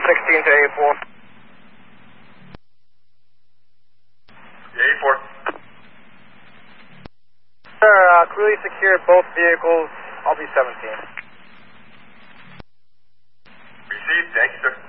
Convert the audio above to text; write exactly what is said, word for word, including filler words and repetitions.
sixteen to A four. A four. Sir, uh, clearly secured both vehicles. I'll be seventeen. Received. Thank you, sir.